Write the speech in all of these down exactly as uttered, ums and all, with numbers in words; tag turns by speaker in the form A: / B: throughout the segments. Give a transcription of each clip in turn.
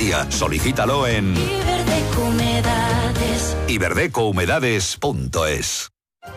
A: garantía. Solicítalo en
B: Iberdeco Humedades.
A: iberdeco humedades punto es.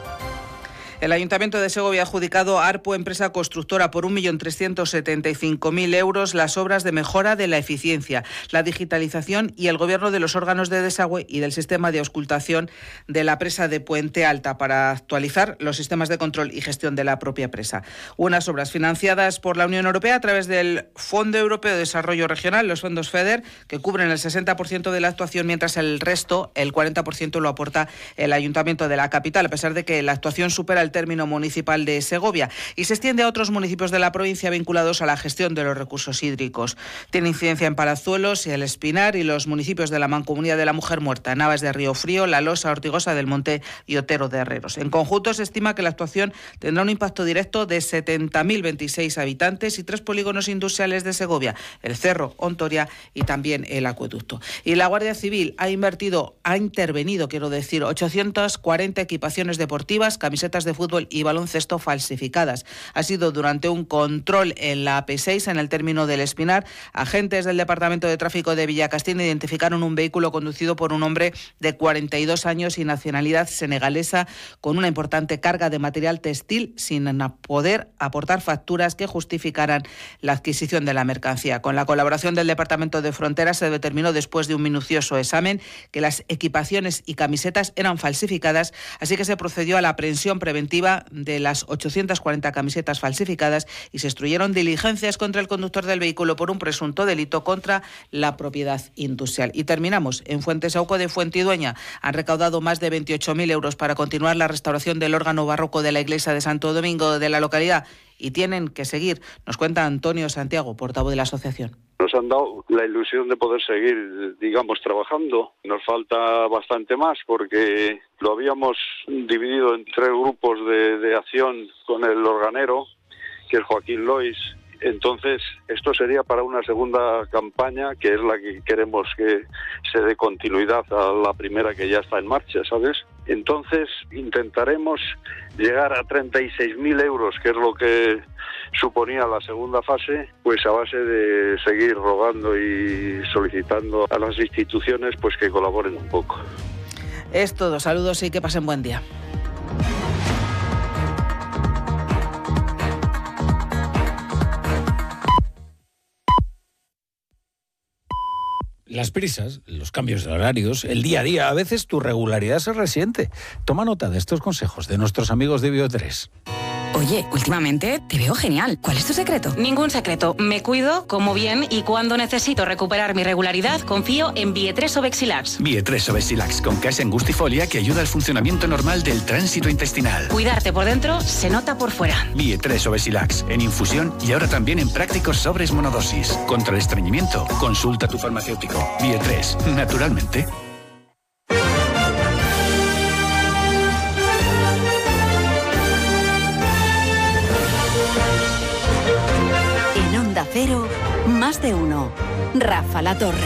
C: El Ayuntamiento de Segovia ha adjudicado a Arpo, empresa constructora, por un millón trescientos setenta y cinco mil euros las obras de mejora de la eficiencia, la digitalización y el gobierno de los órganos de desagüe y del sistema de auscultación de la presa de Puente Alta para actualizar los sistemas de control y gestión de la propia presa. Unas obras financiadas por la Unión Europea a través del Fondo Europeo de Desarrollo Regional, los fondos FEDER, que cubren el sesenta por ciento de la actuación, mientras el resto, el cuarenta por ciento, lo aporta el Ayuntamiento de la capital, a pesar de que la actuación supera el término municipal de Segovia y se extiende a otros municipios de la provincia vinculados a la gestión de los recursos hídricos. Tiene incidencia en Palazuelos y El Espinar y los municipios de la Mancomunidad de la Mujer Muerta, Navas de Río Frío, La Losa, Ortigosa del Monte y Otero de Herreros. En conjunto se estima que la actuación tendrá un impacto directo de setenta mil veintiséis habitantes y tres polígonos industriales de Segovia, el Cerro, Ontoria y también el acueducto. Y la Guardia Civil ha invertido, ha intervenido, quiero decir, ochocientas cuarenta equipaciones deportivas, camisetas de fútbol y baloncesto falsificadas. Ha sido durante un control en la A P seis, en el término del Espinar. Agentes del Departamento de Tráfico de Villacastín identificaron un vehículo conducido por un hombre de cuarenta y dos años y nacionalidad senegalesa, con una importante carga de material textil, sin poder aportar facturas que justificaran la adquisición de la mercancía. Con la colaboración del Departamento de Fronteras se determinó, después de un minucioso examen, que las equipaciones y camisetas eran falsificadas, así que se procedió a la aprehensión preventiva de las ochocientas cuarenta camisetas falsificadas y se instruyeron diligencias contra el conductor del vehículo por un presunto delito contra la propiedad industrial. Y terminamos. En Fuentesauco de Fuentidueña han recaudado más de veintiocho mil euros para continuar la restauración del órgano barroco de la iglesia de Santo Domingo de la localidad y tienen que seguir. Nos cuenta Antonio Santiago, portavoz de la asociación.
D: Nos han dado la ilusión de poder seguir, digamos, trabajando. Nos falta bastante más porque lo habíamos dividido en tres grupos de, de acción con el organero, que es Joaquín Lois. Entonces, esto sería para una segunda campaña, que es la que queremos que se dé continuidad a la primera que ya está en marcha, ¿sabes? Entonces, intentaremos llegar a treinta y seis mil euros, que es lo que suponía la segunda fase, pues a base de seguir rogando y solicitando a las instituciones pues que colaboren un poco.
C: Es todo. Saludos y que pasen buen día.
E: Las prisas, los cambios de horarios, el día a día, a veces tu regularidad se resiente. Toma nota de estos consejos de nuestros amigos de Bio tres.
F: Oye, últimamente te veo genial. ¿Cuál es tu secreto?
G: Ningún secreto. Me cuido, como bien y cuando necesito recuperar mi regularidad, confío en Bio tres Obexilax.
H: Bio tres Obexilax con casa angustifolia que ayuda al funcionamiento normal del tránsito intestinal.
G: Cuidarte por dentro se nota por fuera.
H: Bio tres Obexilax en infusión y ahora también en prácticos sobres monodosis. Contra el estreñimiento, consulta a tu farmacéutico. Bio tres, naturalmente.
I: Cero, más de uno. Rafa La Torre.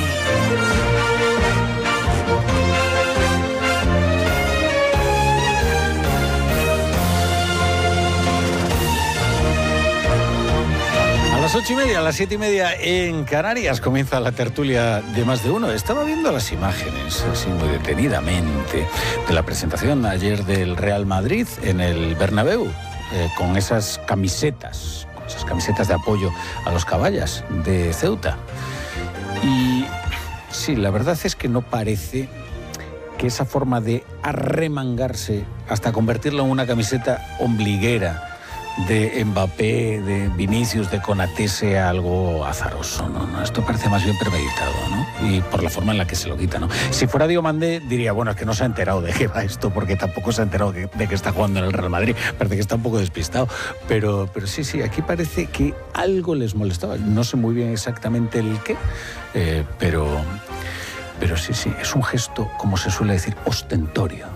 E: A las ocho y media, a las siete y media en Canarias comienza la tertulia de Más de Uno. Estaba viendo las imágenes, así muy detenidamente, de la presentación ayer del Real Madrid en el Bernabéu, eh, con esas camisetas, con esas camisetas de apoyo a los caballas de Ceuta. Y sí, la verdad es que no parece que esa forma de arremangarse hasta convertirlo en una camiseta ombliguera de Mbappé, de Vinicius, de Konaté sea algo azaroso, ¿no? ¿no? Esto parece más bien premeditado, ¿no? Y por la forma en la que se lo quita, ¿no? Si fuera Diomandé, diría, bueno, es que no se ha enterado de qué va esto, porque tampoco se ha enterado de, de que está jugando en el Real Madrid. Parece que está un poco despistado. Pero, pero sí, sí, aquí parece que algo les molestaba. No sé muy bien exactamente el qué, eh, pero, pero sí, sí, es un gesto, como se suele decir, ostentorio.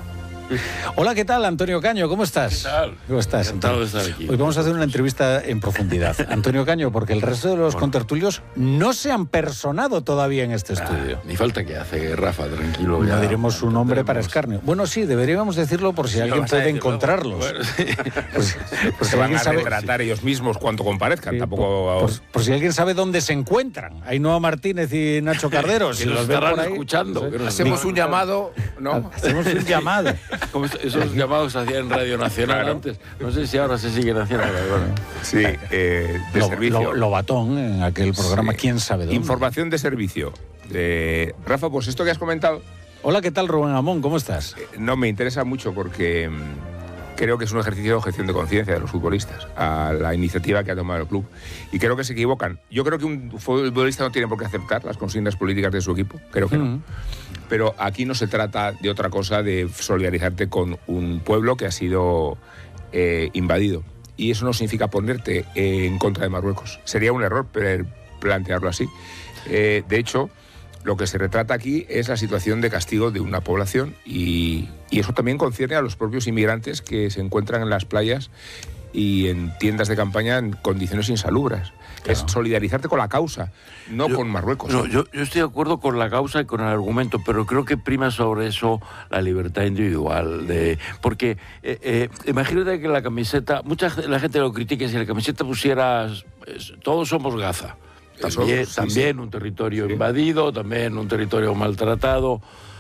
E: Hola, ¿qué tal, Antonio Caño? ¿Cómo estás?
J: ¿Qué tal?
E: ¿Cómo estás?
J: Encantado de estar aquí.
E: Hoy vamos a hacer una entrevista en profundidad. Antonio Caño, porque el resto de los bueno. contertulios no se han personado todavía en este estudio.
J: Ah, ni falta que hace, Rafa, tranquilo.
E: No
J: ya,
E: diremos su nombre para escarnio. Bueno, sí, deberíamos decirlo por si sí, alguien puede encontrarlos.
K: Bueno, sí. pues, pues se van a sabe, retratar sí. ellos mismos cuando comparezcan. Sí, Tampoco...
E: por, por, por si alguien sabe dónde se encuentran. Ainhoa Martínez y Nacho Cardero.
J: que
E: si
J: nos
E: los
J: estarán
E: ven
J: escuchando.
E: No sé.
J: Que
K: Hacemos un llamado, ¿no?
E: Hacemos un llamado.
J: Como esos llamados se hacían en Radio Nacional claro. antes. No sé si ahora se siguen haciendo. Bueno.
K: Sí, eh, de
E: lo,
K: servicio.
E: Lo, lo batón en aquel programa, sí. ¿Quién sabe dónde?
K: Información de servicio. Eh, Rafa, pues esto que has comentado...
E: Hola, ¿qué tal, Rubén Amón? ¿Cómo estás?
K: Eh, no, me interesa mucho porque mmm, creo que es un ejercicio de objeción de conciencia de los futbolistas a la iniciativa que ha tomado el club. Y creo que se equivocan. Yo creo que un futbolista no tiene por qué aceptar las consignas políticas de su equipo. Creo que mm. no. Pero aquí no se trata de otra cosa de solidarizarte con un pueblo que ha sido eh, invadido. Y eso no significa ponerte eh, en contra de Marruecos. Sería un error plantearlo así. Eh, de hecho, lo que se retrata aquí es la situación de castigo de una población y, y eso también concierne a los propios inmigrantes que se encuentran en las playas y en tiendas de campaña en condiciones insalubres. Claro. Es solidarizarte con la causa, no
J: yo,
K: con Marruecos.
J: No, yo, yo estoy de acuerdo con la causa y con el argumento, pero creo que prima sobre eso la libertad individual. De, porque eh, eh, imagínate que la camiseta, mucha la gente lo critica, si la camiseta pusieras, pues, todos somos Gaza. También, Eso, sí, también sí. un territorio sí. invadido, también un territorio maltratado.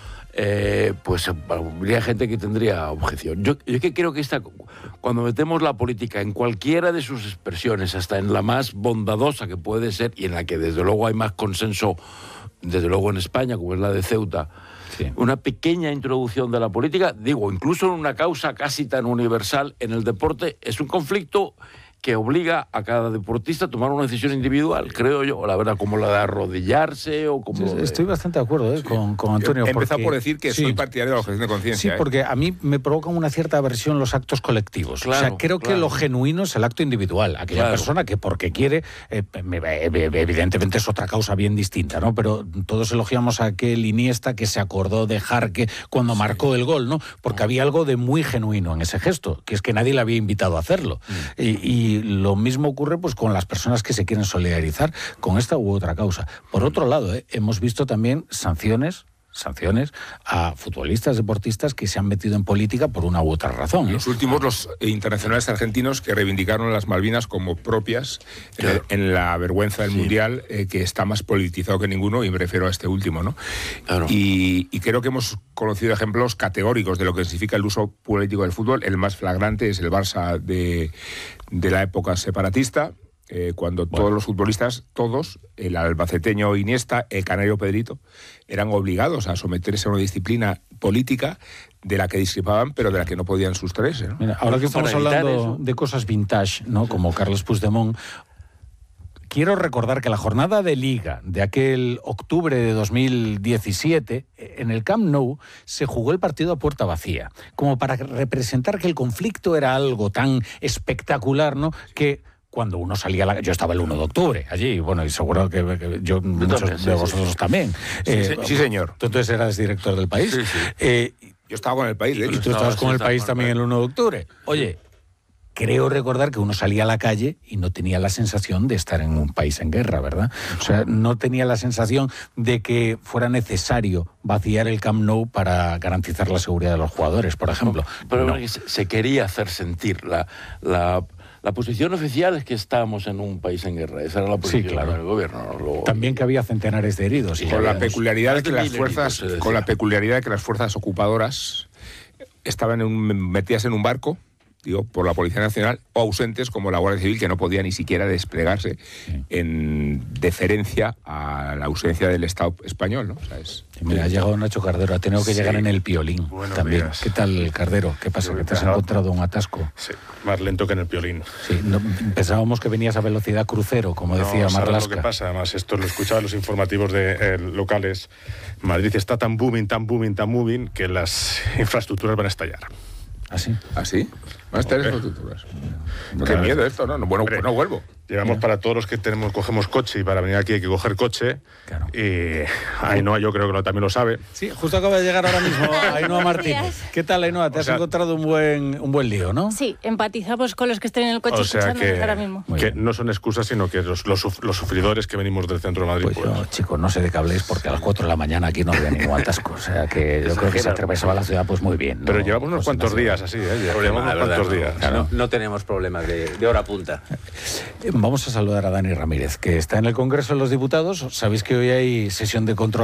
J: Eh, pues habría gente que tendría objeción. Yo, yo que creo que esta, cuando metemos la política en cualquiera de sus expresiones, hasta en la más bondadosa que puede ser, y en la que desde luego hay más consenso, desde luego en España, como es la de Ceuta, sí. una pequeña introducción de la política, digo, incluso en una causa casi tan universal en el deporte, es un conflicto que obliga a cada deportista a tomar una decisión individual, creo yo, la verdad, como la de arrodillarse o como...
E: Sí, estoy bastante de acuerdo ¿eh? sí. con, con Antonio.
K: He empezado por decir que sí. soy partidario de la objeción de conciencia.
E: Sí, porque a mí me provocan una cierta aversión los actos colectivos. Claro, o sea, creo claro. que lo genuino es el acto individual. Aquella claro. persona que porque quiere, eh, evidentemente es otra causa bien distinta, ¿no? Pero todos elogiamos a aquel Iniesta que se acordó de Jarque cuando sí. marcó el gol, ¿no? Porque había algo de muy genuino en ese gesto, que es que nadie le había invitado a hacerlo. Mm. Y, y lo mismo ocurre pues con las personas que se quieren solidarizar con esta u otra causa. Por otro lado, ¿eh? hemos visto también sanciones sanciones a futbolistas, deportistas que se han metido en política por una u otra razón. ¿eh?
K: Los últimos, los internacionales argentinos que reivindicaron las Malvinas como propias claro. eh, en la vergüenza del sí. Mundial, eh, que está más politizado que ninguno, y me refiero a este último, ¿no? Claro. Y, y creo que hemos conocido ejemplos categóricos de lo que significa el uso político del fútbol. El más flagrante es el Barça de, de la época separatista, Eh, cuando bueno. todos los futbolistas, todos, el albaceteño Iniesta, el canario Pedrito, eran obligados a someterse a una disciplina política de la que discrepaban, pero de la que no podían sustraerse, ¿no?
E: Mira, ahora que estamos hablando de cosas vintage, ¿no? Como Carles Puigdemont, quiero recordar que la jornada de Liga de aquel octubre de dos mil diecisiete, en el Camp Nou, se jugó el partido a puerta vacía, como para representar que el conflicto era algo tan espectacular, ¿no? Que cuando uno salía a la... Yo estaba el uno de octubre allí, bueno, y seguro que, que yo, muchos también, sí, de vosotros sí. también.
K: Sí, eh, sí, sí, señor.
E: Tú entonces eras director del País.
K: Sí, sí.
E: Eh,
K: yo estaba con el País, de hecho.
E: Y tú estabas con el País también el uno de octubre. Oye, creo recordar que uno salía a la calle y no tenía la sensación de estar en un país en guerra, ¿verdad? O sea, no tenía la sensación de que fuera necesario vaciar el Camp Nou para garantizar la seguridad de los jugadores, por ejemplo.
J: Pero
E: no.
J: se quería hacer sentir la... la... La posición oficial es que estábamos en un país en guerra. Esa era la posición sí, claro. del gobierno. Lo...
E: También que había centenares de heridos.
K: Y con la peculiaridad de que las fuerzas, con la peculiaridad de que las fuerzas ocupadoras estaban en un, metidas en un barco, digo, por la Policía Nacional, o ausentes como la Guardia Civil, que no podía ni siquiera desplegarse sí. en deferencia a la ausencia del Estado español, ¿no? O sea, es...
E: Mira, ha llegado Nacho Cardero, ha tenido que sí. llegar en el Piolín
L: Buenos
E: también.
L: Días.
E: ¿Qué tal, Cardero? ¿Qué pasa? ¿Que te has encontrado un atasco?
L: Sí, más lento que en el Piolín.
E: Sí, no, pensábamos que venías a velocidad crucero, como decía
L: no,
E: Marlaska.
L: Lo que pasa, además, esto lo escuchaba en los informativos de, eh, locales. Madrid está tan booming, tan booming, tan booming, que las infraestructuras van a estallar.
E: ¿Ah, sí?
K: ¿Ah, sí? Más tres infraestructuras. Qué miedo esto, ¿no? Bueno, pues no vuelvo.
L: Llevamos para todos los que tenemos cogemos coche y para venir aquí hay que coger coche. Claro. Y Ainhoa yo creo que lo, también lo sabe.
E: Sí, justo acaba de llegar ahora mismo Ainhoa Martínez. ¿Qué tal, Ainhoa? Te o has sea, encontrado un buen un buen lío, ¿no?
M: Sí, empatizamos con los que estén en el coche
L: o sea
M: escuchándonos
L: que,
M: ahora mismo.
L: Que no son excusas, sino que los, los, los sufridores que venimos del centro de Madrid...
E: Pues, pues... yo, chicos, no sé de qué habléis porque a las cuatro de la mañana aquí no había ningún atasco. O sea que yo creo que se atravesaba la ciudad pues muy bien, ¿no?
L: Pero llevamos unos
E: pues
L: cuantos días así, ¿eh? Llevamos unos cuantos días.
N: Claro. No, no tenemos problemas de, de hora punta.
E: Vamos a saludar a Dani Ramírez, que está en el Congreso de los Diputados. Sabéis que hoy hay sesión de control